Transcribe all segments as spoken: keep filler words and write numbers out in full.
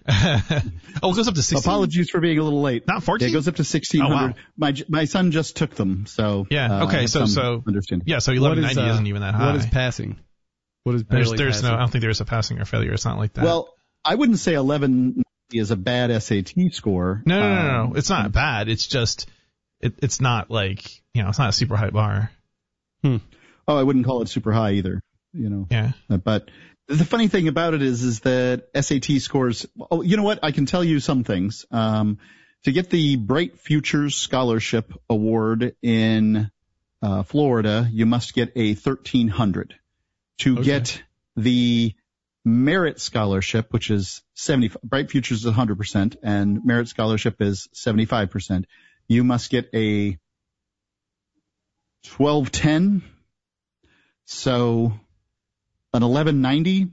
Oh, it goes up to sixteen. Apologies for being a little late. Not fourteen? Yeah, it goes up to sixteen hundred. Oh, wow. My my son just took them, so yeah. Uh, Okay, so so understanding. yeah, so eleven ninety uh, isn't even that high. What is passing? What is barely there's, there's passing? no. I don't think there's a passing or failure. It's not like that. Well, I wouldn't say eleven ninety is a bad S A T score. No, no, no, no, um, no. It's not bad. It's just it, it's not like you know, it's not a super high bar. Hmm. Oh, I wouldn't call it super high either. You know. Yeah. But the funny thing about it is, is that S A T scores. Oh, you know what? I can tell you some things. Um, to get the Bright Futures Scholarship Award in uh, Florida, you must get a thirteen hundred. To Okay. get the Merit Scholarship, which is seventy, Bright Futures is one hundred percent, and Merit Scholarship is seventy-five percent. You must get a twelve ten. So an eleven ninety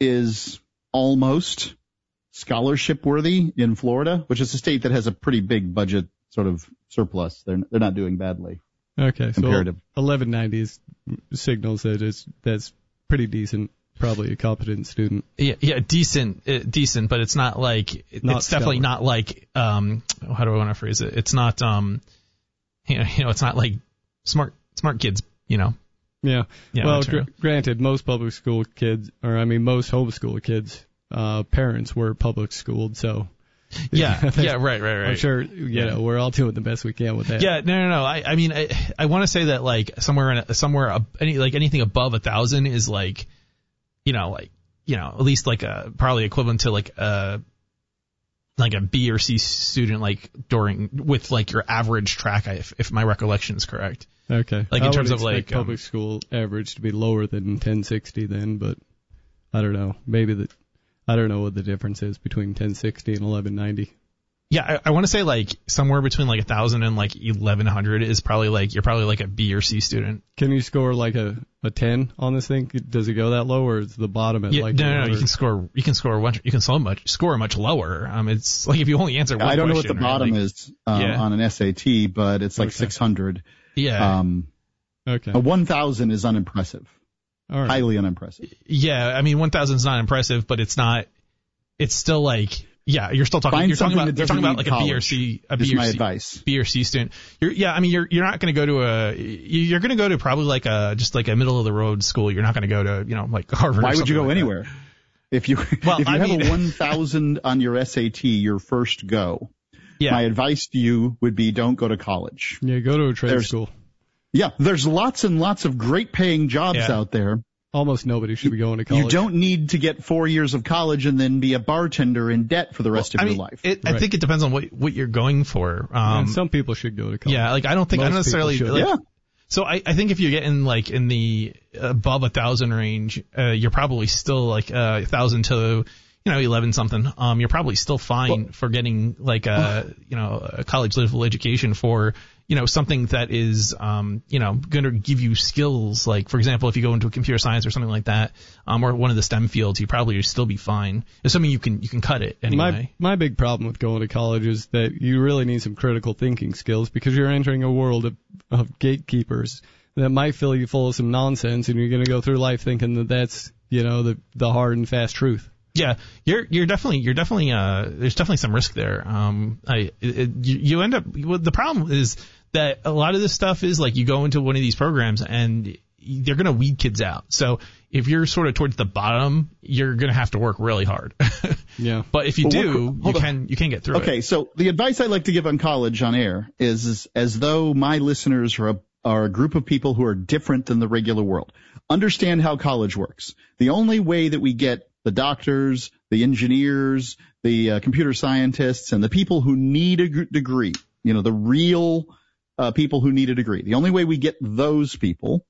is almost scholarship worthy in Florida, which is a state that has a pretty big budget sort of surplus. They're they're not doing badly. Okay, Comparative. so eleven ninety is signals that it's that's pretty decent. Probably a competent student. Yeah, yeah, decent, uh, decent, but it's not like it, Not it's definitely stellar. not like um how do I want to phrase it? It's not um you know, you know it's not like smart smart kids, you know. Yeah. Yeah, well, that's gr- true. granted, most public school kids, or I mean, most homeschool kids, uh, parents were public schooled, so. Yeah, yeah, right, right, right. I'm sure, you Yeah. know, we're all doing the best we can with that. Yeah, no, no, no. I, I mean, I, I want to say that like somewhere in a, somewhere ab- any like anything above a thousand is like, you know, like you know, at least like a probably equivalent to like a like a B or C student like during with like your average track, if if my recollection is correct. Okay. Like in I terms would of like expect public um, school average to be lower than ten sixty then, but I don't know. Maybe the I don't know what the difference is between ten sixty and eleven ninety. Yeah, I, I want to say like somewhere between like a thousand and like eleven hundred is probably like you're probably like a B or C student. Can you score like a, a ten on this thing? Does it go that low, or is the bottom at Yeah, like? no, a no, no, you hundred? can score you can score much you can so much score much lower. Um, it's like if you only answer one I don't know what the question, right, bottom like- is uh, Yeah. on an S A T, but it's like Okay. six hundred. Yeah, Um, Okay. a one thousand is unimpressive, All right. highly unimpressive. yeah. I mean, one thousand is not impressive, but it's not. It's still like yeah. You're still talking. Find you're talking something about that you're talking doesn't about like need a B or college, C a is B or my C advice. B or C student. You're yeah. I mean, you're you're not going to go to a you're going to go to probably like a just like a middle of the road school. You're not going to go to you know like Harvard. Why or would you something go like that. anywhere? If you Well, if you I have mean- a one thousand on your S A T, your first go, Yeah. my advice to you would be don't go to college. Yeah, go to a trade There's- school. Yeah, there's lots and lots of great paying jobs Yeah. out there. Almost nobody should be going to college. You don't need to get four years of college and then be a bartender in debt for the rest I of mean, your life. It, I Right. think it depends on what what you're going for. Yeah, Um, some people should go to college. yeah, like I don't think I don't Most people necessarily. should. Like, yeah. So I, I think if you get in like in the above a thousand range, uh, you're probably still like uh, a thousand to you know eleven something. Um, you're probably still fine Well- for getting like a you know a college level education for you know something that is um you know going to give you skills. Like for example, if you go into a computer science or something like that, um or one of the STEM fields, you probably still be fine. Assuming you can you can cut it anyway. My my big problem with going to college is that you really need some critical thinking skills because you're entering a world of, of gatekeepers that might fill you full of some nonsense, and you're going to go through life thinking that that's you know the the hard and fast truth. Yeah, you're you're definitely you're definitely uh there's definitely some risk there. Um, I it, it, you, you end up well, the problem is that a lot of this stuff is like you go into one of these programs and they're gonna weed kids out. So if you're sort of towards the bottom, you're gonna have to work really hard. Yeah. But if you Well, do, what- you hold on. can you can get through it. Okay, so the advice I like to give on college on air is, is as though my listeners are a, are a group of people who are different than the regular world. Understand how college works. The only way that we get the doctors, the engineers, the uh, computer scientists, and the people who need a g- degree, you know, the real uh, people who need a degree, the only way we get those people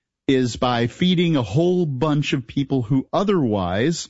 is by feeding a whole bunch of people who otherwise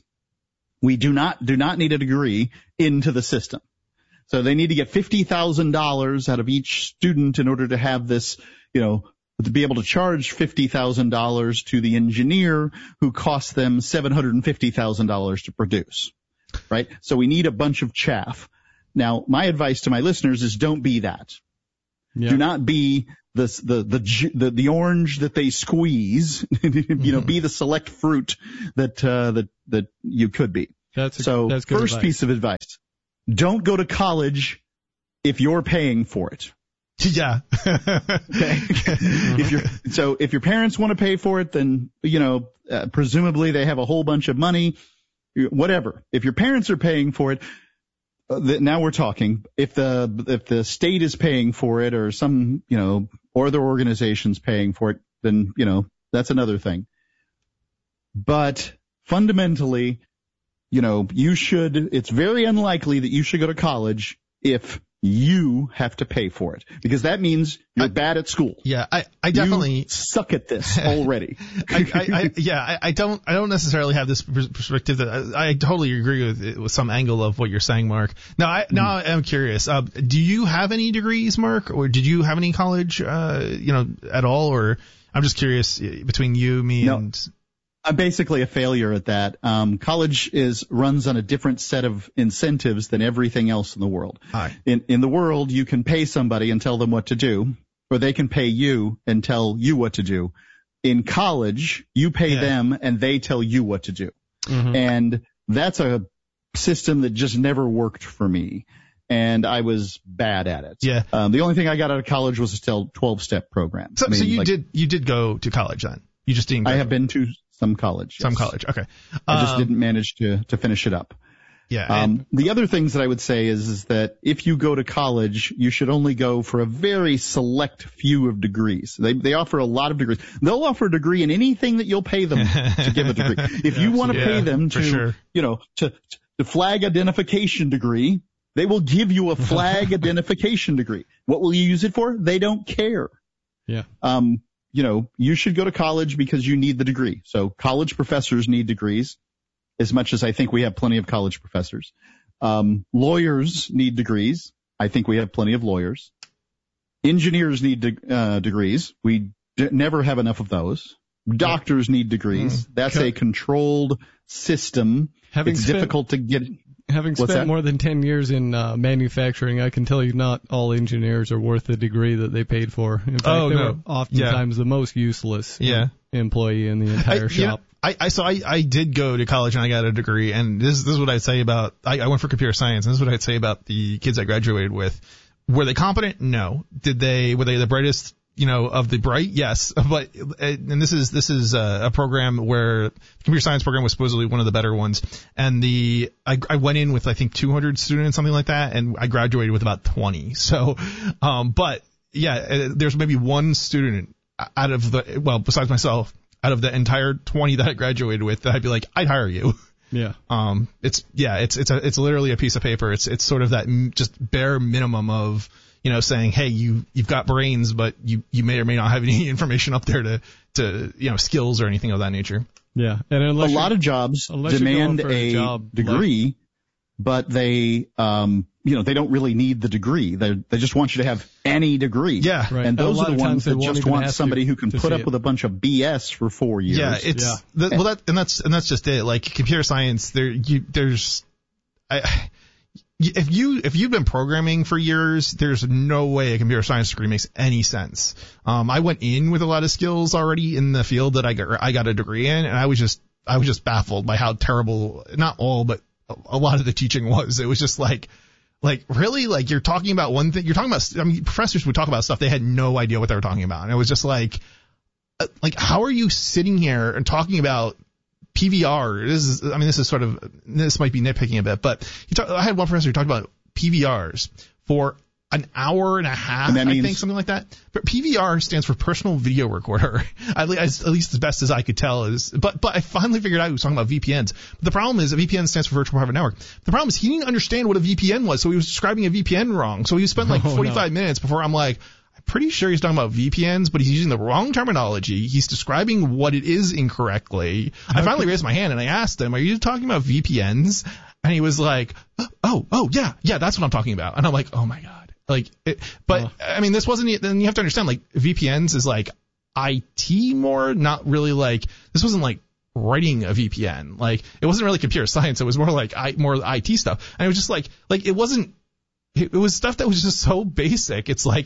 we do not do not need a degree into the system. So they need to get fifty thousand dollars out of each student in order to have this, you know, to be able to charge fifty thousand dollars to the engineer who costs them seven hundred fifty thousand dollars to produce, right? So we need a bunch of chaff. Now, my advice to my listeners is don't be that. Yeah. Do not be the, the, the, ju- the, the orange that they squeeze, you know, be the select fruit that, uh, that, that you could be. That's a, so that's good first advice. piece of advice: don't go to college if you're paying for it. Yeah. Okay. if you're so if your parents want to pay for it, then you know uh, presumably they have a whole bunch of money, whatever. If your parents are paying for it, uh, th- now we're talking. If the if the state is paying for it, or some you know or other organizations paying for it, then you know that's another thing. But fundamentally, you know, you should. It's very unlikely that you should go to college if you have to pay for it, because that means you're I, bad at school. Yeah, I, I definitely you suck at this already. I, I, I, yeah, I, I don't, I don't necessarily have this perspective. That I, I totally agree with with some angle of what you're saying, Mark. Now, I, mm. now I'm curious. Uh, do you have any degrees, Mark, or did you have any college, uh, you know, at all? Or I'm just curious between you, me, no. and. I'm basically a failure at that. Um, college is runs on a different set of incentives than everything else in the world. Hi. In in the world, you can pay somebody and tell them what to do, or they can pay you and tell you what to do. In college, you pay yeah. them and they tell you what to do. Mm-hmm. And that's a system that just never worked for me. And I was bad at it. Yeah. Um, the only thing I got out of college was a twelve-step program. So, I mean, so you like, did you did go to college then? You just didn't. Go I have been to some college. Yes. Some college. Okay. I just um, didn't manage to to finish it up. Yeah. Um, and, the other things that I would say is, is that if you go to college, you should only go for a very select few of degrees. They they offer a lot of degrees. They'll offer a degree in anything that you'll pay them to give a degree. If you want to yeah, pay them to, sure. you know, to to flag identification degree, they will give you a flag identification degree. What will you use it for? They don't care. Yeah. Um, you know, you should go to college because you need the degree. So college professors need degrees, as much as I think we have plenty of college professors. Um, lawyers need degrees. I think we have plenty of lawyers. Engineers need de- uh, degrees. We d- never have enough of those. Doctors need degrees. Mm. That's Co- a controlled system. Having it's spent, difficult to get. Having What's spent that? more than ten years in uh, manufacturing, I can tell you not all engineers are worth the degree that they paid for. In fact, oh, they no. were oftentimes yeah. the most useless yeah. employee in the entire I, shop. You know, I, I so I, I did go to college and I got a degree, and this, this is what I'd say about I, I went for computer science, and this is what I'd say about the kids I graduated with. Were they competent? No. Did they were they the brightest, you know, of the bright? Yes. But and this is this is a, a program where the computer science program was supposedly one of the better ones, and the I, I went in with I think two hundred students, something like that, and I graduated with about twenty. So, um, but yeah, there's maybe one student out of the well, besides myself, out of the entire twenty that I graduated with, that I'd be like, I'd hire you. Yeah. Um, it's yeah, it's it's a it's literally a piece of paper. It's it's sort of that m- just bare minimum of, you know, saying, hey, you you've got brains, but you you may or may not have any information up there to to you know skills or anything of that nature. Yeah, and unless a you're- lot of jobs unless you're demand going for a a job degree, like- but they um you know they don't really need the degree. They they just want you to have any degree. Yeah. Right. And those A lot are the of times ones they that won't just even want ask somebody you who can to put see up it. with a bunch of B S for four years. Yeah, it's Yeah. The, well that and that's and that's just it. Like computer science, there you there's I. If you if you've been programming for years, there's no way a computer science degree makes any sense. Um, I went in with a lot of skills already in the field that I got I got a degree in, and I was just I was just baffled by how terrible, not all, but a, a lot of the teaching was. It was just like, like really, like you're talking about one thing. You're talking about. I mean, professors would talk about stuff they had no idea what they were talking about, and it was just like, like how are you sitting here and talking about P V R? This is, I mean, this is sort of, this might be nitpicking a bit, but he talk, I had one professor who talked about P V Rs for an hour and a half, And that I means- think, something like that. But P V R stands for personal video recorder, at least, at least as best as I could tell. Is but but I finally figured out he was talking about V P Ns. But the problem is a V P N stands for virtual private network. The problem is he didn't understand what a V P N was, so he was describing a V P N wrong. So he spent like Oh, forty-five no. minutes before I'm like, I'm pretty sure he's talking about V P Ns, but he's using the wrong terminology. He's describing what it is incorrectly. I finally raised my hand and I asked him, are you talking about V P Ns? And he was like, oh, oh, yeah, yeah, that's what I'm talking about. And I'm like, oh my God. Like, it, but Oh. I mean, this wasn't, then you have to understand, like, V P Ns is like I T more, not really like, this wasn't like writing a V P N. Like, it wasn't really computer science. It was more like I, more I T stuff. And it was just like, like, it wasn't, it, it was stuff that was just so basic. It's like,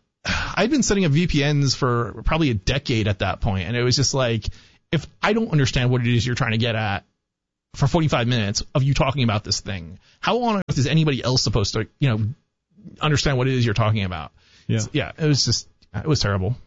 I'd been setting up V P Ns for probably a decade at that point, and it was just like, if I don't understand what it is you're trying to get at for forty-five minutes of you talking about this thing. How on earth is anybody else supposed to, you know, understand what it is you're talking about? Yeah. Yeah, it was just, it was terrible.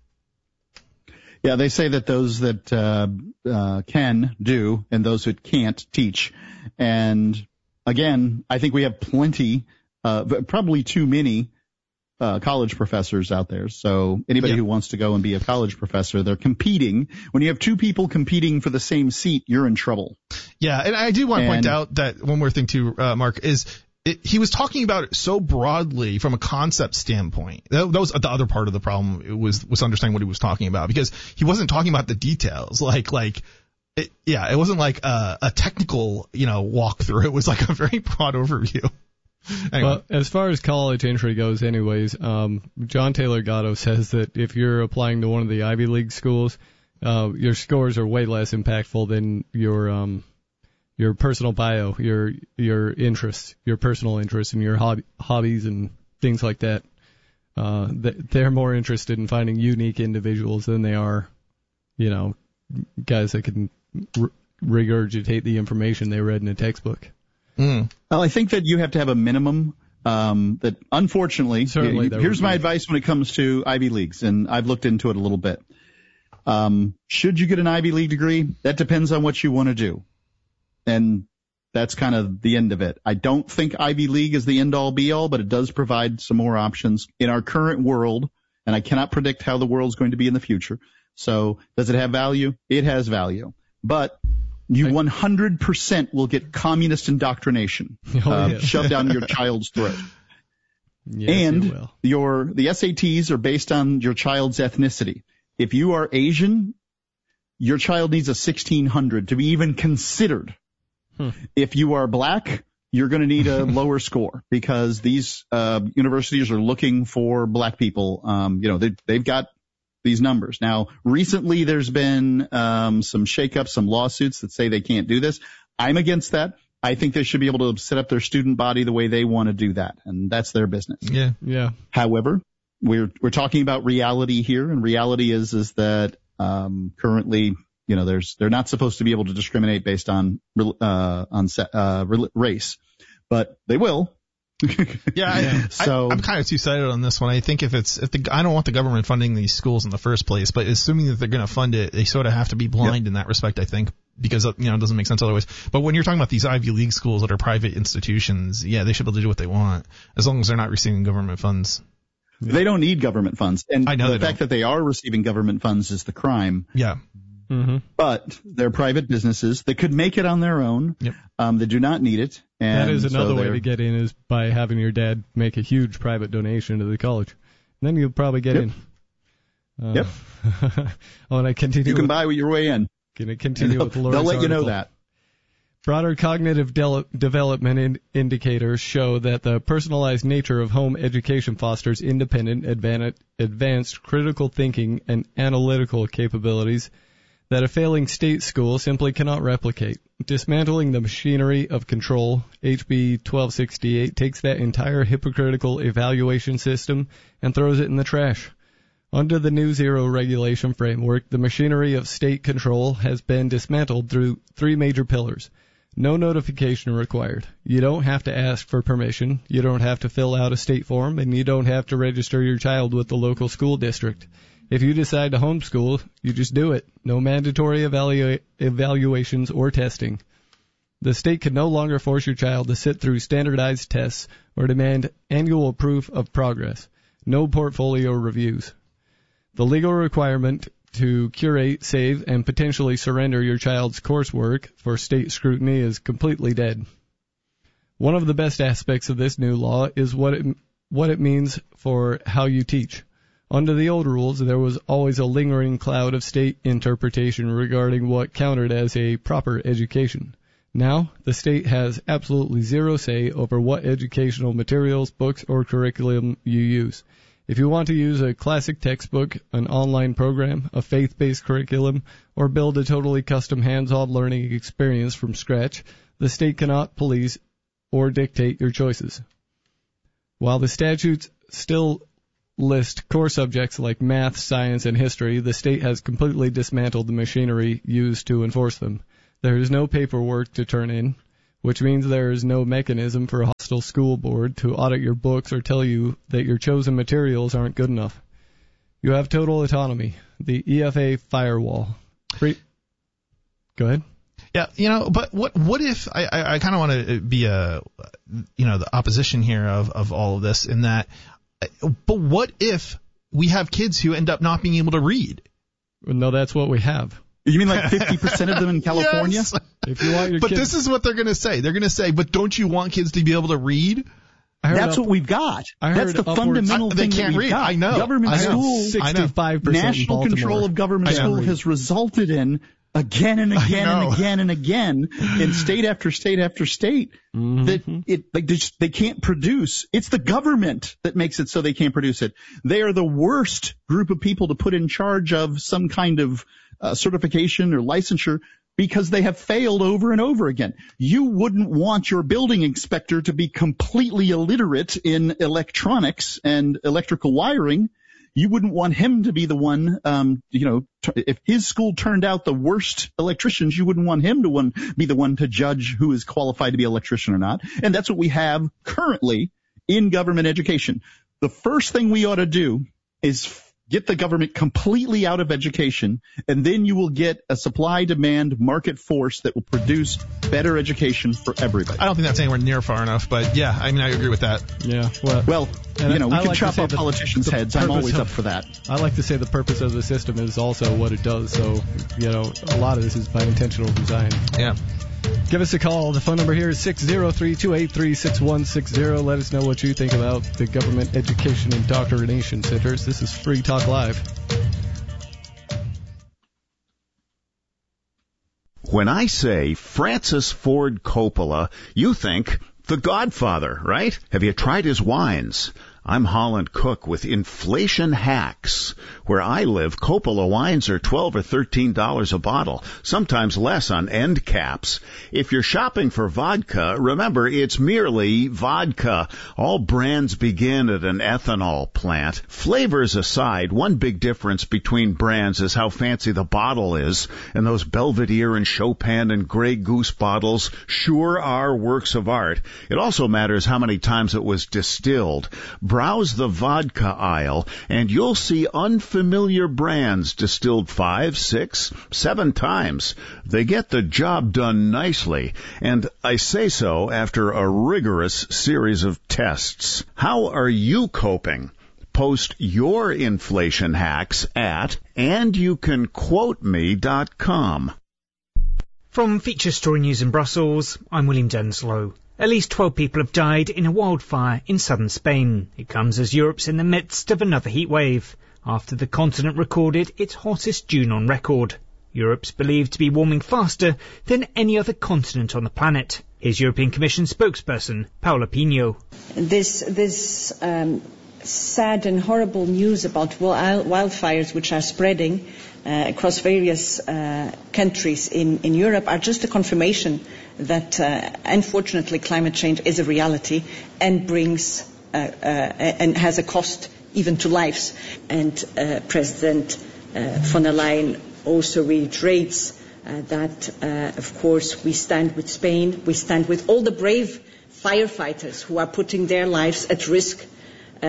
Yeah, they say that those that uh, uh, can do and those that can't teach. And again, I think we have plenty, uh, probably too many uh, college professors out there. So anybody yeah. who wants to go and be a college professor, they're competing. When you have two people competing for the same seat, you're in trouble. Yeah, and I do want to point And- out that one more thing too, uh, Mark, is it, he was talking about it so broadly from a concept standpoint. That, that was the other part of the problem. It was was understanding what he was talking about, because he wasn't talking about the details. Like like, it, yeah, it wasn't like a, a technical, you know, walkthrough. It was like a very broad overview. Anyway. Well, as far as college entry goes, anyways, um, John Taylor Gatto says that if you're applying to one of the Ivy League schools, uh, your scores are way less impactful than your um, your personal bio, your your interests, your personal interests, and your hobby, hobbies and things like that. Uh, they're more interested in finding unique individuals than they are, you know, guys that can re- regurgitate the information they read in a textbook. Mm. Well, I think that you have to have a minimum. Um, that unfortunately, Certainly there here's would my be. advice when it comes to Ivy Leagues, and I've looked into it a little bit. Um, should you get an Ivy League degree? That depends on what you want to do. And that's kind of the end of it. I don't think Ivy League is the end all be all, but it does provide some more options in our current world. And I cannot predict how the world's going to be in the future. So does it have value? It has value, but you one hundred percent will get communist indoctrination Oh, uh, yeah. shoved down your child's throat. Yes, and you will. your the S A Ts are based on your child's ethnicity. If you are Asian, your child needs a sixteen hundred to be even considered. Hmm. If you are black, you're going to need a lower score, because these uh, universities are looking for black people. Um, you know, they, they've got these numbers. Now, recently there's been um, some shakeups, some lawsuits that say they can't do this. I'm against that. I think they should be able to set up their student body the way they want to do that, and that's their business. Yeah. Yeah. However, we're we're talking about reality here, and reality is is that um, currently, you know, there's they're not supposed to be able to discriminate based on uh, on uh, race, but they will. Yeah, I, So- I, I'm kind of two-sided on this one. I think if it's if the I don't want the government funding these schools in the first place, but assuming that they're going to fund it, they sort of have to be blind in that respect, I think, because you know it doesn't make sense otherwise. But when you're talking about these Ivy League schools that are private institutions, yeah, they should be able to do what they want as long as they're not receiving government funds. They don't need government funds, and I know the they fact don't. that they are receiving government funds is the crime. Yeah. Mm-hmm. But they're private businesses. They could make it on their own. Yep. Um, they do not need it. And That is another so way they're- to get in, is by having your dad make a huge private donation to the college. And then you'll probably get Yep. in. Uh, Yep. I want to continue. You can with, buy your way in. Gonna And continue they'll, with Lori's they'll let you know article. that. Broader cognitive de- development in- indicators show that the personalized nature of home education fosters independent, advan- advanced critical thinking and analytical capabilities that a failing state school simply cannot replicate. Dismantling the machinery of control, H B twelve sixty-eight takes that entire hypocritical evaluation system and throws it in the trash. Under the new zero regulation framework, the machinery of state control has been dismantled through three major pillars. No notification required. You don't have to ask for permission. You don't have to fill out a state form, and you don't have to register your child with the local school district. If you decide to homeschool, you just do it. No mandatory evalu- evaluations or testing. The state can no longer force your child to sit through standardized tests or demand annual proof of progress. No portfolio reviews. The legal requirement to curate, save, and potentially surrender your child's coursework for state scrutiny is completely dead. One of the best aspects of this new law is what it, what it means for how you teach. Under the old rules, there was always a lingering cloud of state interpretation regarding what counted as a proper education. Now, the state has absolutely zero say over what educational materials, books, or curriculum you use. If you want to use a classic textbook, an online program, a faith-based curriculum, or build a totally custom hands-on learning experience from scratch, the state cannot police or dictate your choices. While the statutes still list core subjects like math, science, and history, the state has completely dismantled the machinery used to enforce them. There is no paperwork to turn in, which means there is no mechanism for a hostile school board to audit your books or tell you that your chosen materials aren't good enough. You have total autonomy. The E F A firewall. Free. Go ahead. Yeah, you know, but what what if I I, I kind of want to be a you know the opposition here of of all of this in that, but what if we have kids who end up not being able to read? No, that's what we have. You mean like fifty percent of them in California? Yes. If you want your but kids... this is what they're going to say. They're going to say, but don't you want kids to be able to read? That's up, what we've got. I That's the upwards, fundamental I, thing they can't that we've read. got. I know. Government I know. school, sixty-five percent national in control of government school has resulted in again and again and again and again in state after state after state mm-hmm. that it like they, just, they can't produce. It's the government that makes it so they can't produce it. They are the worst group of people to put in charge of some kind of uh, certification or licensure, because they have failed over and over again. You wouldn't want your building inspector to be completely illiterate in electronics and electrical wiring. You wouldn't want him to be the one, um, you know, t- if his school turned out the worst electricians, you wouldn't want him to one, be the one to judge who is qualified to be an electrician or not. And that's what we have currently in government education. The first thing we ought to do is f- get the government completely out of education, and then you will get a supply-demand market force that will produce better education for everybody. I don't think that's anywhere near far enough, but yeah, I mean, I agree with that. Yeah. Well, well you know, we I can like chop off the, politicians' the heads. I'm always of, up for that. I like to say the purpose of the system is also what it does. So, you know, a lot of this is by intentional design. Yeah. Give us a call. The phone number here is six zero three, two eight three, six one six zero. Let us know what you think about the Government Education Indoctrination Centers. This is Free Talk Live. When I say Francis Ford Coppola, you think The Godfather, right? Have you tried his wines? I'm Holland Cook with Inflation Hacks. Where I live, Coppola wines are twelve or thirteen dollars a bottle, sometimes less on end caps. If you're shopping for vodka, remember it's merely vodka. All brands begin at an ethanol plant. Flavors aside, one big difference between brands is how fancy the bottle is, and those Belvedere and Chopin and Grey Goose bottles sure are works of art. It also matters how many times it was distilled. Browse the vodka aisle, and you'll see unfamiliar brands distilled five, six, seven times. They get the job done nicely, and I say so after a rigorous series of tests. How are you coping? Post your inflation hacks at and you can quote me dot com. From Feature Story News in Brussels, I'm William Denslow. At least twelve people have died in a wildfire in southern Spain. It comes as Europe's in the midst of another heatwave, after the continent recorded its hottest June on record. Europe's believed to be warming faster than any other continent on the planet. Here's European Commission spokesperson Paula Pino. This, this um, sad and horrible news about wildfires which are spreading uh, across various uh, countries in, in Europe are just a confirmation that uh, unfortunately climate change is a reality and brings uh, uh, and has a cost even to lives. And uh, President uh, von der Leyen also reiterates uh, that, uh, of course, we stand with Spain, we stand with all the brave firefighters who are putting their lives at risk, uh,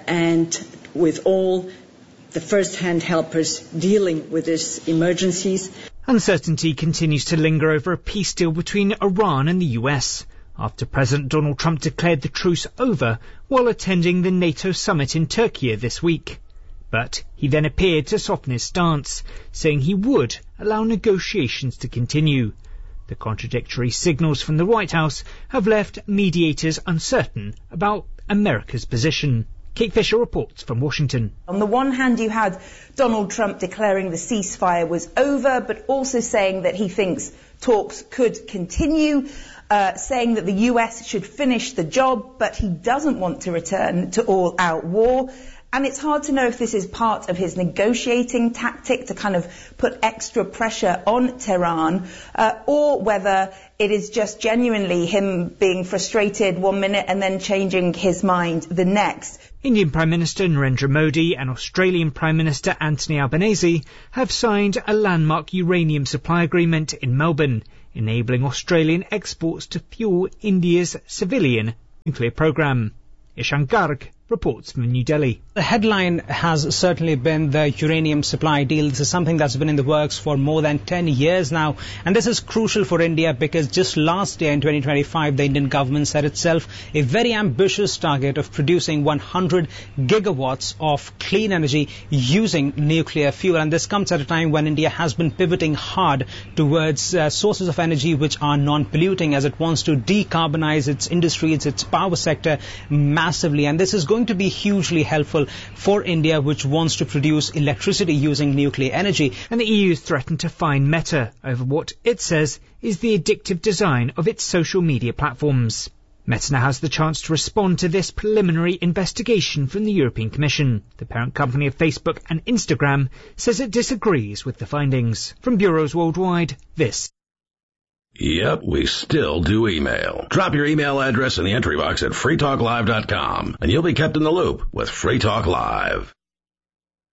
and with all the first-hand helpers dealing with these emergencies. Uncertainty continues to linger over a peace deal between Iran and the U S after President Donald Trump declared the truce over while attending the NATO summit in Turkey this week. But he then appeared to soften his stance, saying he would allow negotiations to continue. The contradictory signals from the White House have left mediators uncertain about America's position. Kate Fisher reports from Washington. On the one hand, you had Donald Trump declaring the ceasefire was over, but also saying that he thinks talks could continue, uh, saying that the U S should finish the job, but he doesn't want to return to all-out war. And it's hard to know if this is part of his negotiating tactic to kind of put extra pressure on Tehran, uh, or whether it is just genuinely him being frustrated one minute and then changing his mind the next. Indian Prime Minister Narendra Modi and Australian Prime Minister Anthony Albanese have signed a landmark uranium supply agreement in Melbourne. enabling Australian exports to fuel India's civilian nuclear program. Ishan Garg reports from New Delhi. The headline has certainly been the uranium supply deal. This is something that's been in the works for more than ten years now. And this is crucial for India because just last year in twenty twenty-five, the Indian government set itself a very ambitious target of producing one hundred gigawatts of clean energy using nuclear fuel. And this comes at a time when India has been pivoting hard towards uh, sources of energy which are non-polluting as it wants to decarbonize its industries, its power sector massively. And this is going to be hugely helpful for India, which wants to produce electricity using nuclear energy. And the E U's threatened to fine Meta over what it says is the addictive design of its social media platforms. Meta now has the chance to respond to this preliminary investigation from the European Commission. The parent company of Facebook and Instagram says it disagrees with the findings. From bureaus worldwide, this. Yep, we still do email. Drop your email address in the entry box at free talk live dot com and you'll be kept in the loop with Free Talk Live.